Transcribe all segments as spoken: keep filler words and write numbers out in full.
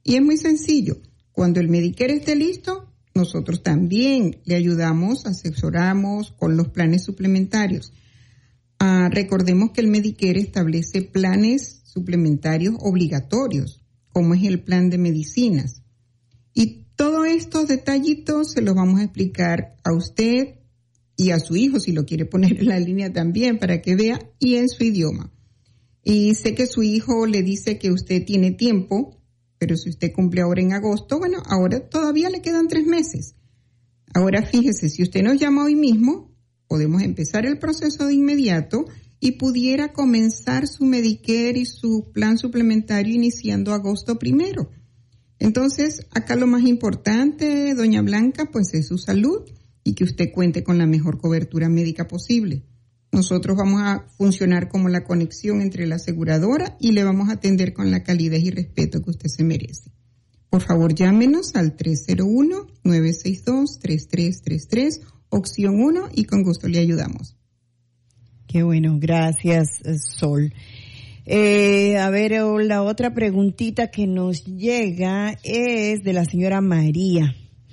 Y es muy sencillo. Cuando el Medicare esté listo, nosotros también le ayudamos, asesoramos con los planes suplementarios. Ah, recordemos que el Medicare establece planes suplementarios obligatorios, como es el plan de medicinas. Y todos estos detallitos se los vamos a explicar a usted y a su hijo, si lo quiere poner en la línea también, para que vea, y en su idioma. Y sé que su hijo le dice que usted tiene tiempo, pero si usted cumple ahora en agosto, bueno, ahora todavía le quedan tres meses. Ahora fíjese, si usted nos llama hoy mismo, podemos empezar el proceso de inmediato y pudiera comenzar su Medicare y su plan suplementario iniciando agosto primero. Entonces, acá lo más importante, doña Blanca, pues es su salud y que usted cuente con la mejor cobertura médica posible. Nosotros vamos a funcionar como la conexión entre la aseguradora y le vamos a atender con la calidez y respeto que usted se merece. Por favor, llámenos al tres cero uno, nueve seis dos, tres tres tres tres, opción uno, y con gusto le ayudamos. Qué bueno, gracias, Sol. Eh, a ver, la otra preguntita que nos llega es de la señora María.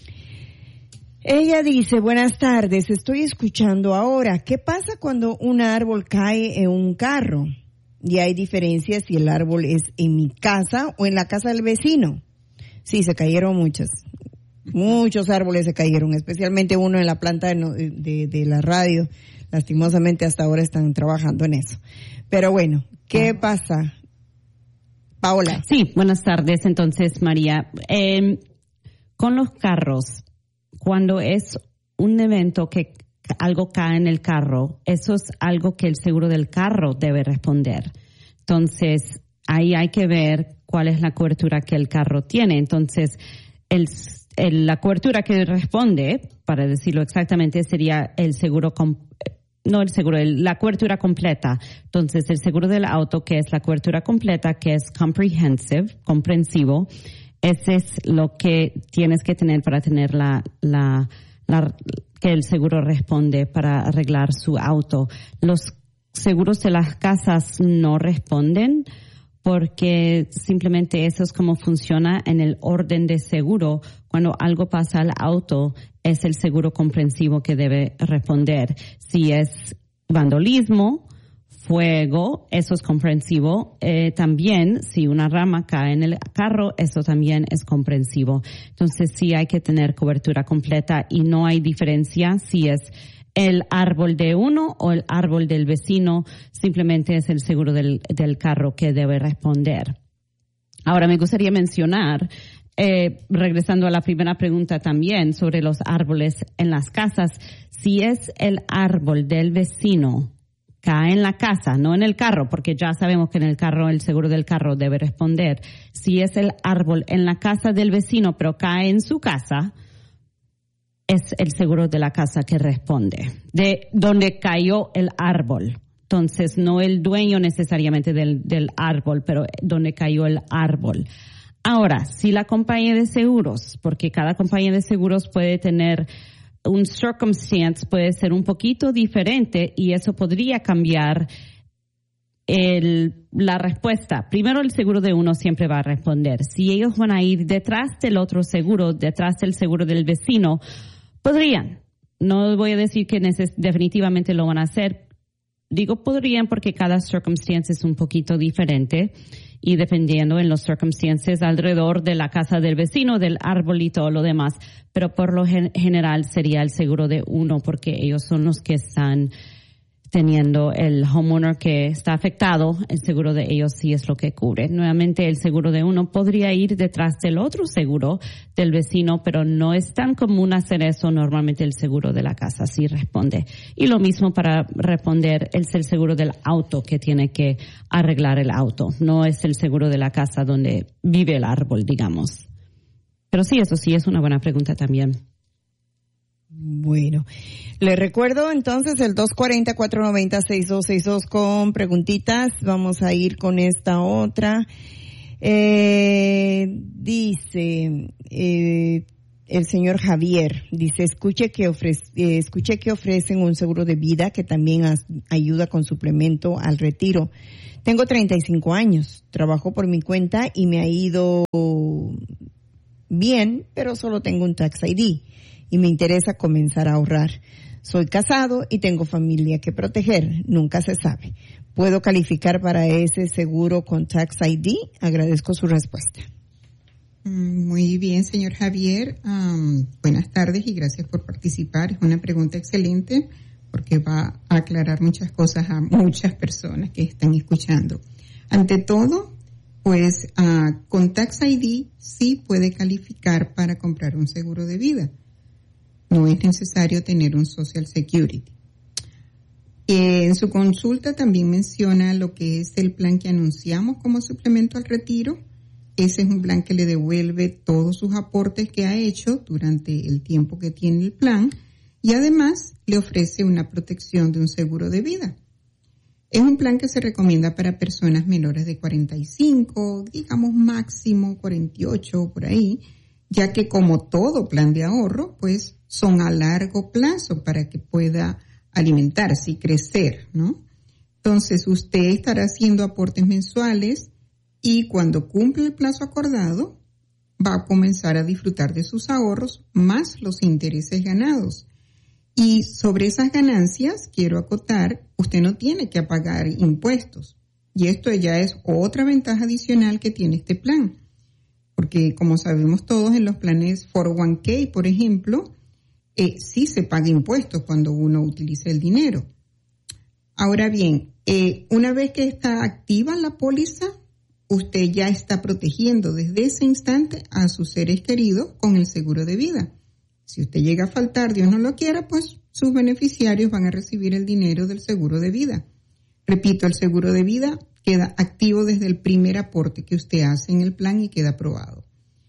Ella dice, buenas tardes, estoy escuchando ahora, ¿qué pasa cuando un árbol cae en un carro? Y hay diferencias si el árbol es en mi casa o en la casa del vecino. Sí, se cayeron muchas, muchos árboles se cayeron, especialmente uno en la planta de, de, de la radio. Lastimosamente hasta ahora están trabajando en eso. Pero bueno, ¿qué pasa? Paola. Sí, buenas tardes. Entonces, María, eh, con los carros, cuando es un evento que algo cae en el carro, eso es algo que el seguro del carro debe responder. Entonces, ahí hay que ver cuál es la cobertura que el carro tiene. Entonces, el, el, la cobertura que responde, para decirlo exactamente, sería el seguro, com, no el seguro, el, la cobertura completa. Entonces, el seguro del auto, que es la cobertura completa, que es comprehensive, comprensivo, ese es lo que tienes que tener para tener la, la, la, que el seguro responde para arreglar su auto. Los seguros de las casas no responden porque simplemente eso es como funciona en el orden de seguro. Cuando algo pasa al auto, es el seguro comprensivo que debe responder. Si es vandalismo, fuego, eso es comprensivo. Eh, también, si una rama cae en el carro, eso también es comprensivo. Entonces, sí hay que tener cobertura completa y no hay diferencia si es el árbol de uno o el árbol del vecino, simplemente es el seguro del, del carro que debe responder. Ahora, me gustaría mencionar, eh, regresando a la primera pregunta también, sobre los árboles en las casas, si es el árbol del vecino cae en la casa, no en el carro, porque ya sabemos que en el carro el seguro del carro debe responder. Si es el árbol en la casa del vecino, pero cae en su casa, es el seguro de la casa que responde, de donde cayó el árbol. Entonces, no el dueño necesariamente del, del árbol, pero donde cayó el árbol. Ahora, si la compañía de seguros, porque cada compañía de seguros puede tener un circumstance, puede ser un poquito diferente y eso podría cambiar el, la respuesta. Primero, el seguro de uno siempre va a responder. Si ellos van a ir detrás del otro seguro, detrás del seguro del vecino, podrían. No voy a decir que neces- definitivamente lo van a hacer. Digo podrían porque cada circunstancia es un poquito diferente y dependiendo en los circunstancias alrededor de la casa del vecino, del árbol y todo lo demás. Pero por lo gen- general sería el seguro de uno porque ellos son los que están teniendo el homeowner que está afectado, el seguro de ellos sí es lo que cubre. Nuevamente, el seguro de uno podría ir detrás del otro seguro del vecino, pero no es tan común hacer eso. Normalmente el seguro de la casa sí responde. Y lo mismo para responder, es el seguro del auto que tiene que arreglar el auto. No es el seguro de la casa donde vive el árbol, digamos. Pero sí, eso sí es una buena pregunta también. Bueno, le recuerdo entonces el dos cuatro cero, cuatro nueve cero, seis dos seis dos con preguntitas. Vamos a ir con esta otra. Eh, dice eh, el señor Javier, dice, escuche que, ofrece, eh, escuche que ofrecen un seguro de vida que también as, ayuda con suplemento al retiro. Tengo treinta y cinco años, trabajo por mi cuenta y me ha ido bien, pero solo tengo un Tax I D y me interesa comenzar a ahorrar. Soy casado y tengo familia que proteger, nunca se sabe. ¿Puedo calificar para ese seguro con Tax I D? Agradezco su respuesta. Muy bien, señor Javier. Um, buenas tardes y gracias por participar. Es una pregunta excelente porque va a aclarar muchas cosas a muchas personas que están escuchando. Ante todo, pues uh, con Tax I D sí puede calificar para comprar un seguro de vida. No es necesario tener un Social Security. En su consulta también menciona lo que es el plan que anunciamos como suplemento al retiro. Ese es un plan que le devuelve todos sus aportes que ha hecho durante el tiempo que tiene el plan y además le ofrece una protección de un seguro de vida. Es un plan que se recomienda para personas menores de cuarenta y cinco, digamos máximo cuarenta y ocho por ahí, ya que como todo plan de ahorro, pues son a largo plazo para que pueda alimentarse y crecer, ¿no? Entonces usted estará haciendo aportes mensuales y cuando cumple el plazo acordado va a comenzar a disfrutar de sus ahorros más los intereses ganados. Y sobre esas ganancias, quiero acotar, usted no tiene que pagar impuestos. Y esto ya es otra ventaja adicional que tiene este plan. Porque como sabemos todos en los planes cuatro oh one k, por ejemplo, eh, sí se paga impuestos cuando uno utiliza el dinero. Ahora bien, eh, una vez que está activa la póliza, usted ya está protegiendo desde ese instante a sus seres queridos con el seguro de vida. Si usted llega a faltar, Dios no lo quiera, pues sus beneficiarios van a recibir el dinero del seguro de vida. Repito, el seguro de vida queda activo desde el primer aporte que usted hace en el plan y queda aprobado.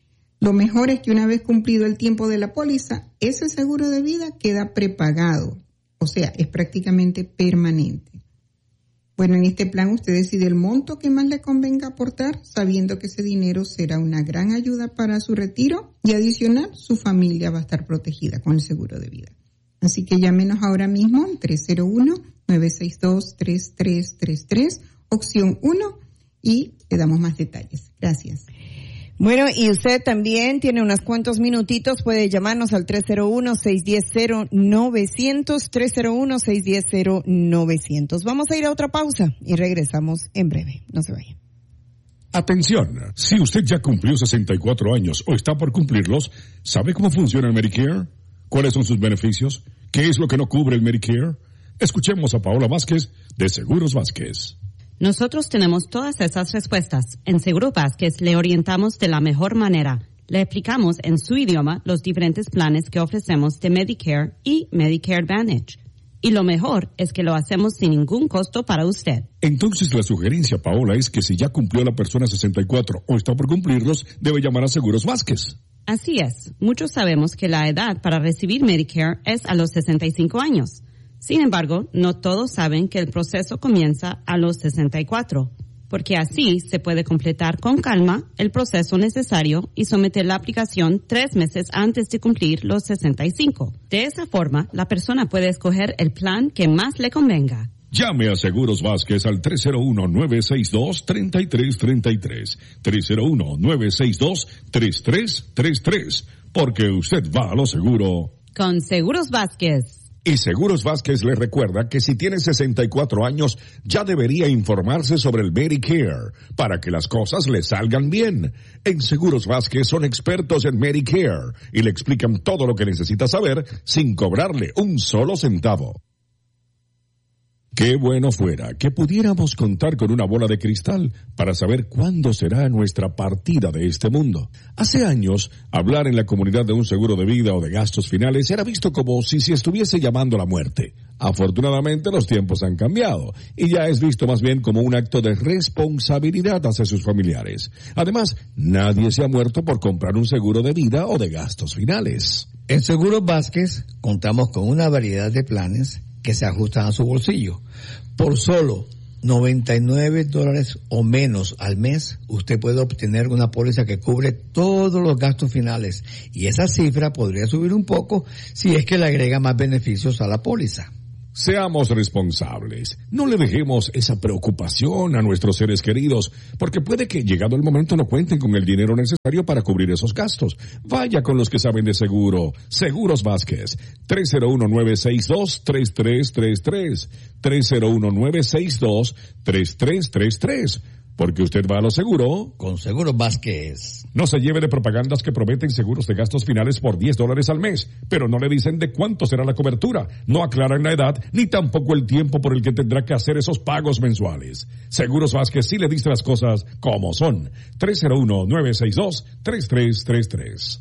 Lo mejor es que una vez cumplido el tiempo de la póliza, ese seguro de vida queda prepagado, o sea, es prácticamente permanente. Bueno, en este plan usted decide el monto que más le convenga aportar, sabiendo que ese dinero será una gran ayuda para su retiro y adicional, su familia va a estar protegida con el seguro de vida. Así que llámenos ahora mismo al tres cero uno, nueve seis dos, tres tres tres tres, opción uno, y le damos más detalles. Gracias. Bueno, y usted también tiene unos cuantos minutitos, puede llamarnos al tres cero uno, seis uno cero, nueve cero cero, tres cero uno, seis uno cero, nueve cero cero. Vamos a ir a otra pausa y regresamos en breve. No se vayan. Atención, si usted ya cumplió sesenta y cuatro años o está por cumplirlos, ¿sabe cómo funciona el Medicare? ¿Cuáles son sus beneficios? ¿Qué es lo que no cubre el Medicare? Escuchemos a Paola Vázquez de Seguros Vázquez. Nosotros tenemos todas esas respuestas. En Seguro Vázquez le orientamos de la mejor manera. Le explicamos en su idioma los diferentes planes que ofrecemos de Medicare y Medicare Advantage. Y lo mejor es que lo hacemos sin ningún costo para usted. Entonces la sugerencia, Paola, es que si ya cumplió la persona sesenta y cuatro o está por cumplirlos, debe llamar a Seguros Vázquez. Así es. Muchos sabemos que la edad para recibir Medicare es a los sesenta y cinco años. Sin embargo, no todos saben que el proceso comienza a los sesenta y cuatro, porque así se puede completar con calma el proceso necesario y someter la aplicación tres meses antes de cumplir los sesenta y cinco. De esa forma, la persona puede escoger el plan que más le convenga. Llame a Seguros Vázquez al tres cero uno, nueve seis dos, tres tres tres tres, tres cero uno, nueve seis dos, tres tres tres tres, porque usted va a lo seguro. Con Seguros Vázquez. Y Seguros Vázquez le recuerda que si tiene sesenta y cuatro años ya debería informarse sobre el Medicare para que las cosas le salgan bien. En Seguros Vázquez son expertos en Medicare y le explican todo lo que necesita saber sin cobrarle un solo centavo. Qué bueno fuera que pudiéramos contar con una bola de cristal para saber cuándo será nuestra partida de este mundo. Hace años, hablar en la comunidad de un seguro de vida o de gastos finales era visto como si se estuviese llamando a la muerte. Afortunadamente, los tiempos han cambiado y ya es visto más bien como un acto de responsabilidad hacia sus familiares. Además, nadie se ha muerto por comprar un seguro de vida o de gastos finales. En Seguros Vázquez contamos con una variedad de planes que se ajustan a su bolsillo. Por solo noventa y nueve dólares o menos al mes, usted puede obtener una póliza que cubre todos los gastos finales, y esa cifra podría subir un poco si es que le agrega más beneficios a la póliza. Seamos responsables. No le dejemos esa preocupación a nuestros seres queridos, porque puede que llegado el momento no cuenten con el dinero necesario para cubrir esos gastos. Vaya con los que saben de seguro. Seguros Vázquez. tres cero uno, nueve seis dos, tres tres tres tres. tres cero uno, nueve seis dos, tres tres tres tres. Porque usted va a lo seguro. Con Seguros Vázquez. No se lleve de propagandas que prometen seguros de gastos finales por diez dólares al mes, pero no le dicen de cuánto será la cobertura. No aclaran la edad, ni tampoco el tiempo por el que tendrá que hacer esos pagos mensuales. Seguros Vázquez sí le dice las cosas como son. tres cero uno, nueve seis dos, tres tres tres tres.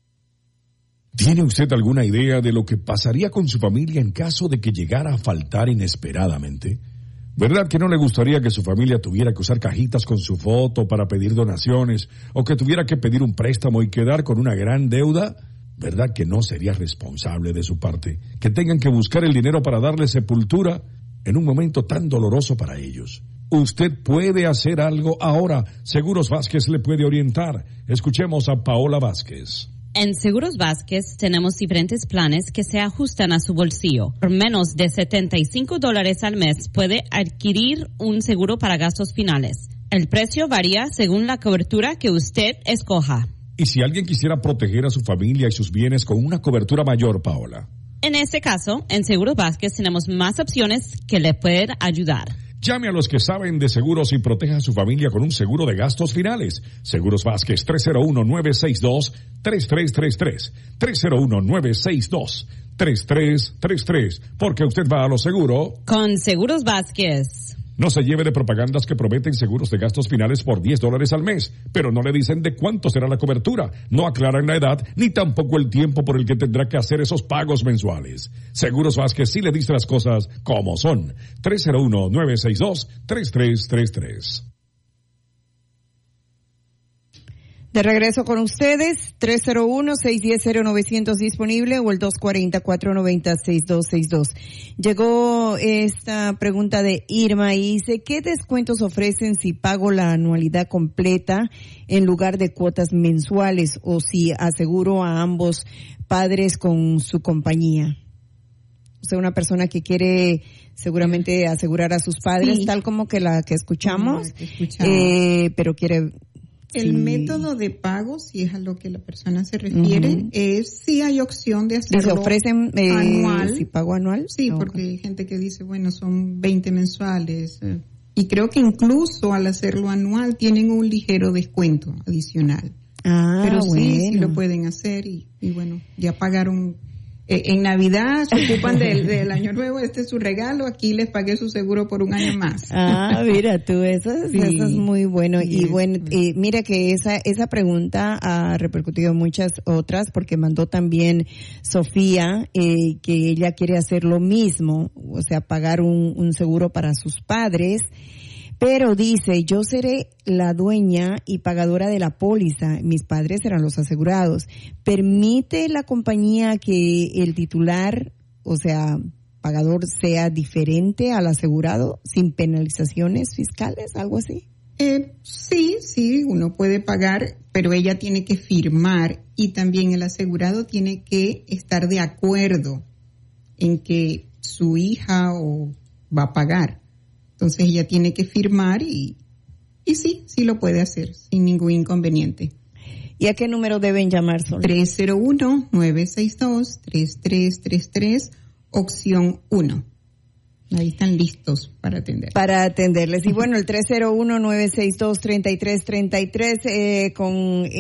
¿Tiene usted alguna idea de lo que pasaría con su familia en caso de que llegara a faltar inesperadamente? ¿Verdad que no le gustaría que su familia tuviera que usar cajitas con su foto para pedir donaciones o que tuviera que pedir un préstamo y quedar con una gran deuda? ¿Verdad que no sería responsable de su parte que tengan que buscar el dinero para darle sepultura en un momento tan doloroso para ellos? Usted puede hacer algo ahora. Seguros Vázquez le puede orientar. Escuchemos a Paola Vázquez. En Seguros Vázquez tenemos diferentes planes que se ajustan a su bolsillo. Por menos de setenta y cinco dólares al mes puede adquirir un seguro para gastos finales. El precio varía según la cobertura que usted escoja. ¿Y si alguien quisiera proteger a su familia y sus bienes con una cobertura mayor, Paola? En este caso, en Seguros Vázquez tenemos más opciones que le pueden ayudar. Llame a los que saben de seguros y proteja a su familia con un seguro de gastos finales. Seguros Vázquez, tres cero uno, nueve seis dos, tres tres tres tres. tres cero uno, nueve seis dos, tres tres tres tres. Porque usted va a lo seguro. Con Seguros Vázquez. No se lleve de propagandas que prometen seguros de gastos finales por diez dólares al mes, pero no le dicen de cuánto será la cobertura. No aclaran la edad, ni tampoco el tiempo por el que tendrá que hacer esos pagos mensuales. Seguros Vázquez sí le dice las cosas como son. tres cero uno, nueve seis dos, tres tres tres tres. De regreso con ustedes, tres cero uno, seis uno cero, novecientos disponible o el dos cuatro cero, cuatro nueve cero, seis dos seis dos. Llegó esta pregunta de Irma y dice, ¿qué descuentos ofrecen si pago la anualidad completa en lugar de cuotas mensuales o si aseguro a ambos padres con su compañía? O sea, una persona que quiere seguramente asegurar a sus padres, sí, tal como que la que escuchamos, que escuchamos. Eh, pero quiere... El sí. método de pago, si es a lo que la persona se refiere, uh-huh. es si hay opción de hacerlo ¿se ofrecen eh, anual. si pago anual? Sí, okay. Porque hay gente que dice, bueno, son veinte mensuales. Eh, y creo que incluso al hacerlo anual tienen un ligero descuento adicional. Ah, Pero bueno. sí, sí lo pueden hacer y, y bueno, ya pagaron. Eh, en Navidad se ocupan del, del Año Nuevo, este es su regalo, aquí les pagué su seguro por un año más. Ah, mira tú, eso, sí. eso es muy bueno. Sí, y bueno, y mira que esa esa pregunta ha repercutido en muchas otras, porque mandó también Sofía eh, que ella quiere hacer lo mismo, o sea, pagar un, un seguro para sus padres. Pero dice, yo seré la dueña y pagadora de la póliza, mis padres serán los asegurados. ¿Permite la compañía que el titular, o sea, pagador, sea diferente al asegurado sin penalizaciones fiscales, algo así? Eh, sí, sí, uno puede pagar, pero ella tiene que firmar y también el asegurado tiene que estar de acuerdo en que su hija o va a pagar. Entonces ella tiene que firmar y, y sí, sí lo puede hacer sin ningún inconveniente. ¿Y a qué número deben llamar, Sol? tres cero uno, nueve seis dos, tres tres tres tres, opción uno. Ahí están listos para atender. Para atenderles. Y bueno, el tres cero uno, nueve seis dos, tres tres tres tres eh, con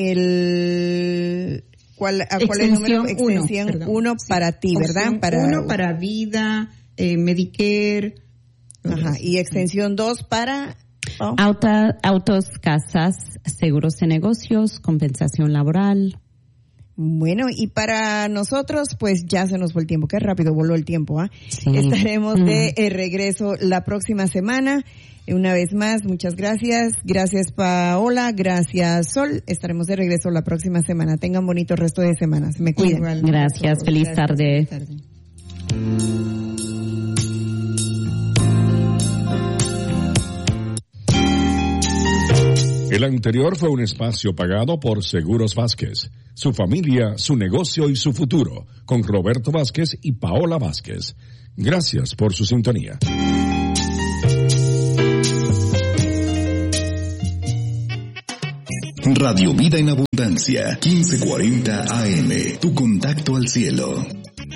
el... ¿Cuál, a ¿Cuál es el número? Extensión uno para ti, ¿verdad? Opción para uno para vida, eh, Medicare... Ajá, y extensión dos para... Oh. Auta, autos, casas, seguros de negocios, compensación laboral. Bueno, y para nosotros, pues ya se nos fue el tiempo. Qué rápido voló el tiempo, ¿ah? ¿eh? Sí. Estaremos mm. de eh, regreso la próxima semana. Una vez más, muchas gracias. Gracias, Paola. Gracias, Sol. Estaremos de regreso la próxima semana. Tengan bonito resto de semana. Se me cuidan. Igual, gracias. Feliz gracias. tarde. Feliz tarde. El anterior fue un espacio pagado por Seguros Vázquez, su familia, su negocio y su futuro, con Roberto Vázquez y Paola Vázquez. Gracias por su sintonía. Radio Vida en Abundancia, quince cuarenta A M, tu contacto al cielo.